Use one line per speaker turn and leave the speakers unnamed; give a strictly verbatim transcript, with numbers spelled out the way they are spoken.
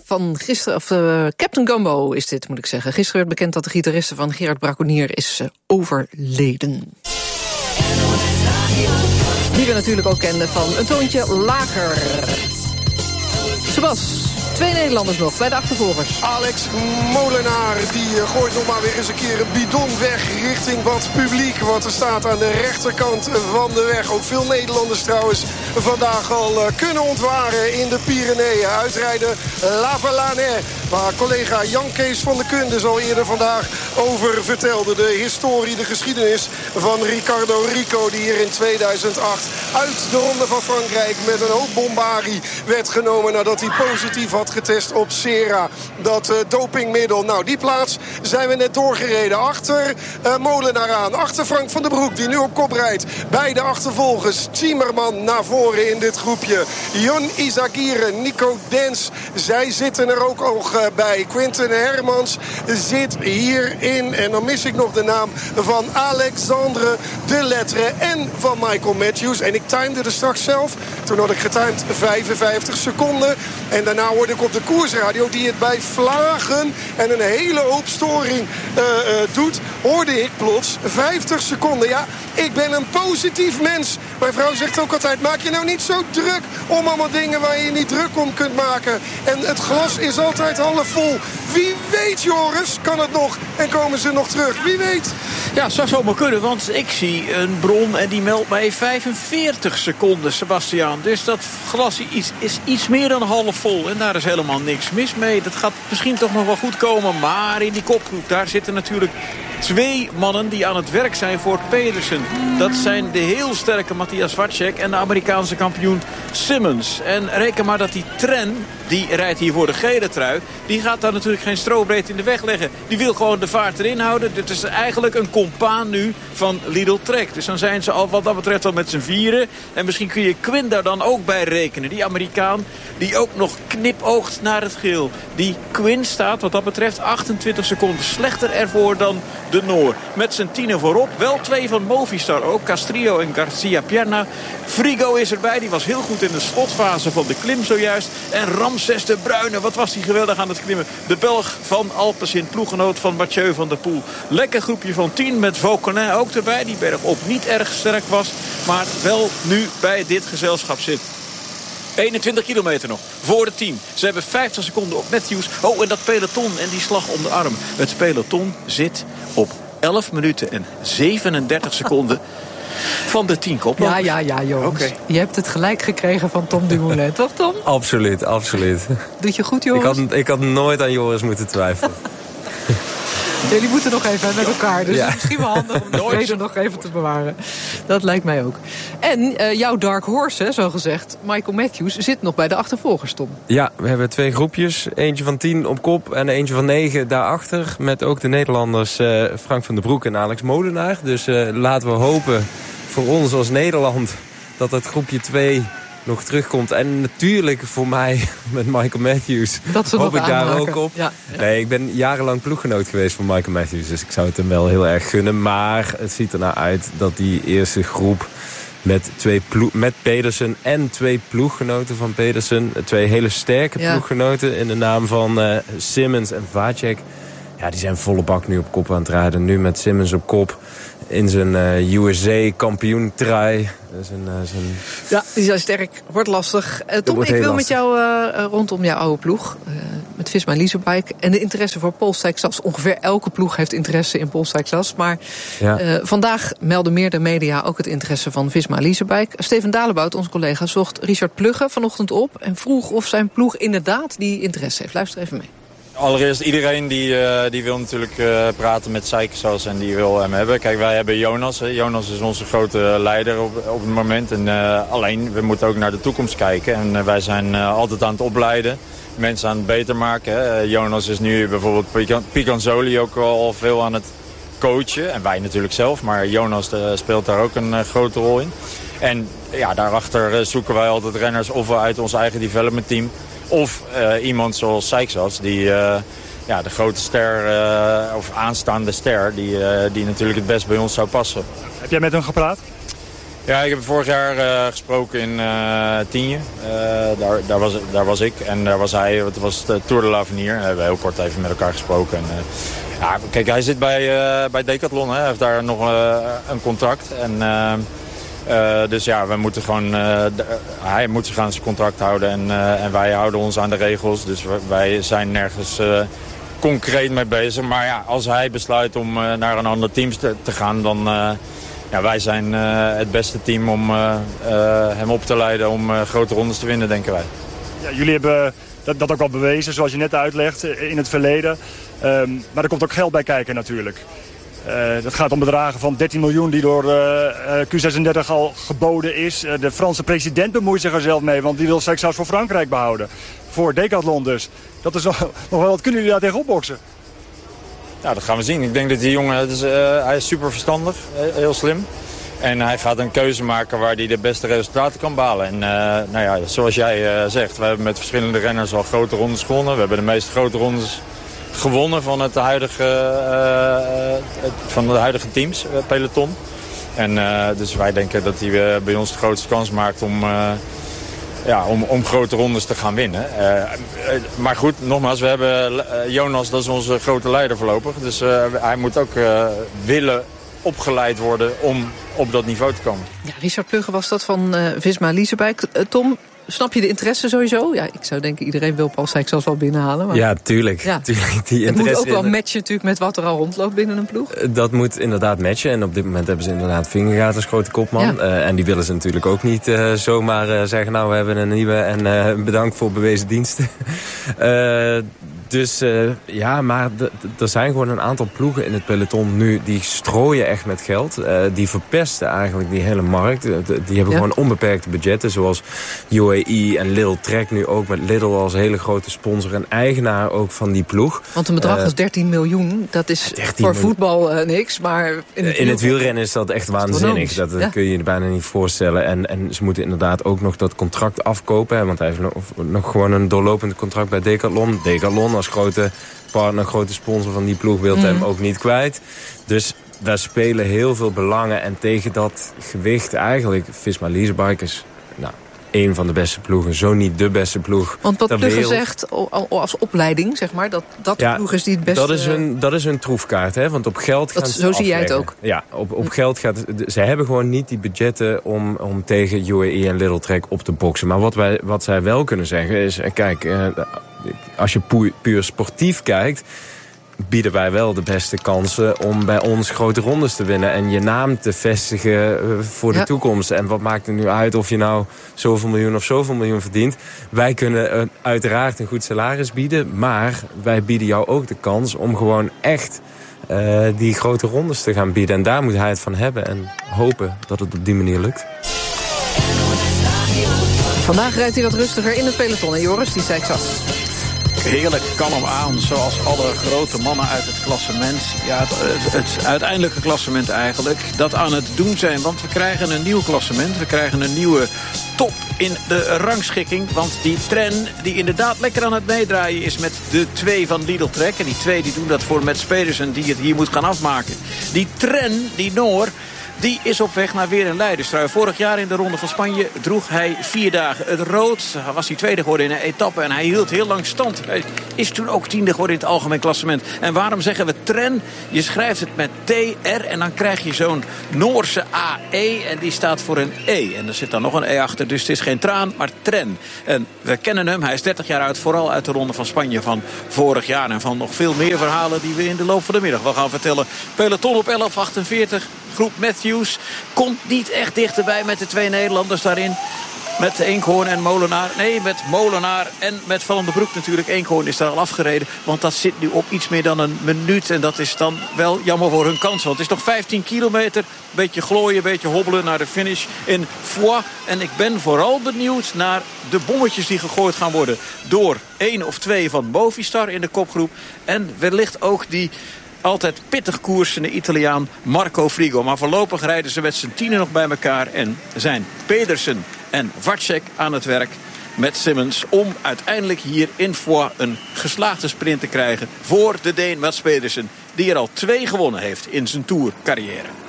van gisteren, of uh, Captain Gumbo is dit, moet ik zeggen. Gisteren werd bekend dat de gitariste van Gerard Braconier is uh, overleden. Die we natuurlijk ook kenden van Een Toontje Lager. Sebas. Twee Nederlanders nog bij de achtervolgers.
Alex Molenaar die gooit nog maar weer eens een keer een bidon weg richting wat publiek. Wat er staat aan de rechterkant van de weg. Ook veel Nederlanders trouwens vandaag al kunnen ontwaren in de Pyreneeën. Uitrijden La Valane, waar collega Jan Kees van de Kunde al eerder vandaag over vertelde. De historie, de geschiedenis van Ricardo Rico, die hier in tweeduizend acht uit de Ronde van Frankrijk met een hoop bombarie werd genomen nadat hij positief had getest op Sera, dat uh, dopingmiddel. Nou, die plaats zijn we net doorgereden. Achter uh, Molenaar aan. Achter Frank van den Broek, die nu op kop rijdt. Beide achtervolgers. Zimmerman naar voren in dit groepje. Jon Izagirre, Nico Dens. Zij zitten er ook nog uh, bij. Quinten Hermans zit hierin. En dan mis ik nog de naam van Alexandre de Lettre en van Michael Matthews. En ik timede er straks zelf. Toen had ik getimed vijfenvijftig seconden. En daarna hoorde ik op de koersradio, die het bij vlagen en een hele hoop storing uh, uh, doet, hoorde ik plots vijftig seconden. Ja, ik ben een positief mens. Mijn vrouw zegt ook altijd, maak je nou niet zo druk om allemaal dingen waar je niet druk om kunt maken. En het glas is altijd half vol. Wie weet, Joris, kan het nog en komen ze nog terug? Wie weet?
Ja, zou zomaar kunnen, want ik zie een bron en die meldt mij vijfenveertig seconden, Sebastiaan. Dus dat glas is, is iets meer dan half vol en daar is helemaal niks mis mee. Dat gaat misschien toch nog wel goed komen, maar in die kopgroep, daar zitten natuurlijk twee mannen die aan het werk zijn voor Pedersen. Dat zijn de heel sterke Matthias Vacek en de Amerikaanse kampioen Simmons. En reken maar dat die Tren, die rijdt hier voor de gele trui, die gaat daar natuurlijk geen strobreed in de weg leggen. Die wil gewoon de vaart erin houden. Dit is eigenlijk een compaan nu van Lidl Trek. Dus dan zijn ze al wat dat betreft al met z'n vieren. En misschien kun je Quinn daar dan ook bij rekenen. Die Amerikaan die ook nog knipoogt naar het geel. Die Quinn staat wat dat betreft achtentwintig seconden slechter ervoor dan de Noor. Met zijn tienen voorop. Wel twee van Movistar ook. Castrillo en Garcia Pierna. Frigo is erbij. Die was heel goed in de slotfase van de klim zojuist. En Ramses de Bruyne. Wat was die geweldig aan het klimmen. De Belg van Alpecin. Ploeggenoot van Mathieu van der Poel. Lekker groepje van tien met Vauquelin ook erbij. Die bergop niet erg sterk was. Maar wel nu bij dit gezelschap zit. eenentwintig kilometer nog voor het team. Ze hebben vijftig seconden op Matthews. Oh, en dat peloton en die slag om de arm. Het peloton zit op elf minuten en zevenendertig seconden van de tien kop.
Ja, ja, ja, Jonas. Okay. Je hebt het gelijk gekregen van Tom Dumoulin, toch Tom?
Absoluut, absoluut.
Doet je goed, Joris?
Ik had, ik had nooit aan Joris moeten twijfelen.
Jullie moeten nog even met elkaar. Dus ja. Het is misschien wel handig om de vrede nog even te bewaren. Dat lijkt mij ook. En uh, jouw dark horse, hè, zo gezegd, Michael Matthews, zit nog bij de achtervolgers, Tom.
Ja, we hebben twee groepjes. Eentje van tien op kop en eentje van negen daarachter. Met ook de Nederlanders uh, Frank van den Broek en Alex Molenaar. Dus uh, laten we hopen voor ons als Nederland dat het groepje twee nog terugkomt. En natuurlijk voor mij met Michael Matthews.
Dat ze
hoop
nog
ik daar
aanmaken.
ook op.
Ja, ja.
Nee, ik ben jarenlang ploeggenoot geweest van Michael Matthews. Dus ik zou het hem wel heel erg gunnen. Maar het ziet er nou uit dat die eerste groep met, twee ploeg, met Pedersen en twee ploeggenoten van Pedersen. Twee hele sterke ja. ploeggenoten in de naam van uh, Simmons en Vacek. Ja, die zijn volle bak nu op kop aan het rijden. Nu met Simmons op kop in zijn uh, U S A-kampioentrui. Zijn, uh, zijn...
Ja, die zijn sterk. Wordt lastig. Uh, Tom, ik wil lastig. met jou uh, rondom jouw oude ploeg. Uh, met Visma Leasebike. En de interesse voor Polestar-Sass. Ongeveer elke ploeg heeft interesse in Polestar-Sass. Maar ja. uh, vandaag melden meerdere media ook het interesse van Visma Leasebike. Steven Dalebout, onze collega, zocht Richard Plugge vanochtend op. En vroeg of zijn ploeg inderdaad die interesse heeft. Luister even mee.
Allereerst iedereen die, uh, die wil natuurlijk uh, praten met Sass en die wil hem hebben. Kijk, wij hebben Jonas. Hè. Jonas is onze grote leider op, op het moment. En uh, alleen, we moeten ook naar de toekomst kijken. En uh, wij zijn uh, altijd aan het opleiden. Mensen aan het beter maken. Hè. Uh, Jonas is nu bijvoorbeeld Picanzoli ook al veel aan het coachen. En wij natuurlijk zelf. Maar Jonas uh, speelt daar ook een uh, grote rol in. En ja, daarachter uh, zoeken wij altijd renners of uit ons eigen development team. Of uh, iemand zoals Sass, die uh, ja, de grote ster, uh, of aanstaande ster, die, uh, die natuurlijk het best bij ons zou passen.
Heb jij met hem gepraat?
Ja, ik heb vorig jaar uh, gesproken in uh, Tienje. Uh, daar, daar, was, daar was ik en daar was hij. Het was de Tour de l'Avenir. We hebben heel kort even met elkaar gesproken. En, uh, ja, kijk, hij zit bij, uh, bij Decathlon. Hè. Hij heeft daar nog uh, een contract. En, uh, uh, dus ja, we moeten gewoon, uh, d- hij moet zich aan zijn contract houden. En, uh, en wij houden ons aan de regels. Dus wij zijn nergens uh, concreet mee bezig. Maar ja, als hij besluit om uh, naar een ander team te, te gaan, dan... Uh, Ja, wij zijn uh, het beste team om uh, uh, hem op te leiden om uh, grote rondes te winnen, denken wij.
Ja, jullie hebben dat, dat ook al bewezen, zoals je net uitlegt, in het verleden. Um, maar er komt ook geld bij kijken natuurlijk. Uh, dat gaat om bedragen van dertien miljoen die door uh, Q zesendertig al geboden is. Uh, de Franse president bemoeit zich er zelf mee, want die wil Sexas voor Frankrijk behouden. Voor Decathlon dus. Dat is nog, nog wel wat. Kunnen jullie daar tegen opboksen?
Ja, dat gaan we zien. Ik denk dat die jongen, dus, uh, hij is super verstandig, heel slim. En hij gaat een keuze maken waar hij de beste resultaten kan behalen. En uh, nou ja, zoals jij uh, zegt, we hebben met verschillende renners al grote rondes gewonnen. We hebben de meeste grote rondes gewonnen van het huidige, uh, van de huidige teams, uh, peloton. En uh, dus wij denken dat hij uh, bij ons de grootste kans maakt om... Uh, Ja, om, om grote rondes te gaan winnen. Uh, maar goed, nogmaals, we hebben uh, Jonas, dat is onze grote leider voorlopig. Dus uh, hij moet ook uh, willen opgeleid worden om op dat niveau te komen.
Ja, Richard Plugge was dat van uh, Visma Leasebike. Uh, Tom, snap je de interesse sowieso? Ja, ik zou denken, iedereen wil Paul Sijkes wel binnenhalen. Maar...
Ja, tuurlijk.
Ja.
tuurlijk die
het moet ook wel
in...
matchen natuurlijk met wat er al rondloopt binnen een ploeg.
Dat moet inderdaad matchen. En op dit moment hebben ze inderdaad Vingegaard als grote kopman. Ja. Uh, en die willen ze natuurlijk ook niet uh, zomaar uh, zeggen... nou, we hebben een nieuwe en uh, bedankt voor bewezen diensten. uh, Dus uh, ja, maar er zijn gewoon een aantal ploegen in het peloton nu... die strooien echt met geld. Uh, die verpesten eigenlijk die hele markt. Uh, die hebben ja. gewoon onbeperkte budgetten. Zoals U A E en Lidl Trek nu ook met Lidl als hele grote sponsor... en eigenaar ook van die ploeg.
Want een bedrag uh, is dertien miljoen. Dat is voor miljoen. voetbal uh, niks, maar... In het,
in het wielrennen is dat echt waanzinnig. Dat, dat ja. kun je je bijna niet voorstellen. En, en ze moeten inderdaad ook nog dat contract afkopen. Hè, want hij heeft nog, nog gewoon een doorlopend contract bij Decathlon. Decathlon als grote partner, grote sponsor van die ploeg wil mm. hem ook niet kwijt. Dus daar spelen heel veel belangen. En tegen dat gewicht eigenlijk, Visma Leasebike is nou, een van de beste ploegen. Zo niet de beste ploeg.
Want wat Plugge zegt als opleiding, zeg maar, dat dat de ja, ploeg is die het beste...
Dat is hun, dat is hun troefkaart, hè? Want op geld gaan
dat,
ze
Zo zie
afleggen.
jij het ook.
Ja, op, op geld gaat het... Ze hebben gewoon niet die budgetten om, om tegen U A E en Lidl Trek op te boksen. Maar wat, wij, wat zij wel kunnen zeggen is... Kijk, uh, als je puur, puur sportief kijkt... bieden wij wel de beste kansen om bij ons grote rondes te winnen... en je naam te vestigen voor de ja. toekomst. En wat maakt het nu uit of je nou zoveel miljoen of zoveel miljoen verdient? Wij kunnen uiteraard een goed salaris bieden... maar wij bieden jou ook de kans om gewoon echt uh, die grote rondes te gaan bieden. En daar moet hij het van hebben en hopen dat het op die manier lukt.
Vandaag rijdt hij wat rustiger in het peloton. En Joris, die zei ik zat.
Heerlijk, kalm aan, zoals alle grote mannen uit het klassement. Ja, het, het, het uiteindelijke klassement eigenlijk, dat aan het doen zijn. Want we krijgen een nieuw klassement, we krijgen een nieuwe top in de rangschikking. Want die Tren, die inderdaad lekker aan het meedraaien is met de twee van Lidl Trek. En die twee die doen dat voor Mats Pedersen, die het hier moet gaan afmaken. Die Tren, die Noor... die is op weg naar weer een leiderstrui. Vorig jaar in de Ronde van Spanje droeg hij vier dagen het rood. Was hij tweede geworden in een etappe en hij hield heel lang stand. Hij is toen ook tiende geworden in het algemeen klassement. En waarom zeggen we Tren? Je schrijft het met T R en dan krijg je zo'n Noorse A E en die staat voor een E. En er zit dan nog een E achter, dus het is geen traan, maar Tren. En we kennen hem, hij is dertig jaar oud, vooral uit de Ronde van Spanje van vorig jaar. En van nog veel meer verhalen die we in de loop van de middag wel gaan vertellen. Peloton op elf achtenveertig. Groep Matthews komt niet echt dichterbij met de twee Nederlanders daarin. Met Eenkhoorn en Molenaar. Nee, met Molenaar en met Van den Broek natuurlijk. Eenkhoorn is daar al afgereden. Want dat zit nu op iets meer dan een minuut. En dat is dan wel jammer voor hun kans. Want het is nog vijftien kilometer. Beetje glooien, beetje hobbelen naar de finish in Foix. En ik ben vooral benieuwd naar de bommetjes die gegooid gaan worden. Door één of twee van Movistar in de kopgroep. En wellicht ook die... altijd pittig koersende Italiaan Marco Frigo. Maar voorlopig rijden ze met z'n tienen nog bij elkaar. En zijn Pedersen en Vacek aan het werk met Simmons... om uiteindelijk hier in Foix een geslaagde sprint te krijgen... voor de Deen Mats Pedersen, die er al twee gewonnen heeft in zijn tourcarrière.